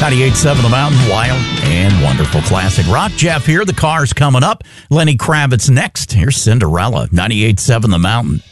98.7 The Mountain, wild and wonderful classic rock. Jeff here. The car's coming up. Lenny Kravitz next. Here's Cinderella. 98.7 The Mountain.